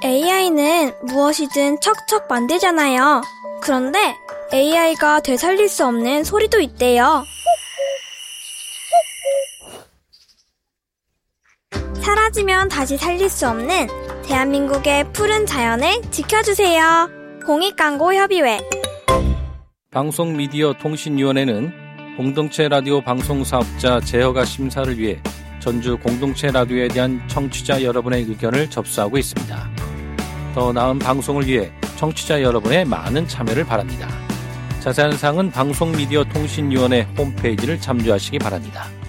AI는 무엇이든 척척 만들잖아요. 그런데 AI가 되살릴 수 없는 소리도 있대요. 사라지면 다시 살릴 수 없는 대한민국의 푸른 자연을 지켜주세요. 공익광고협의회. 방송미디어통신위원회는 공동체 라디오 방송사업자 제허가 심사를 위해 전주 공동체 라디오에 대한 청취자 여러분의 의견을 접수하고 있습니다. 더 나은 방송을 위해 청취자 여러분의 많은 참여를 바랍니다. 자세한 사항은 방송미디어통신위원회 홈페이지를 참조하시기 바랍니다.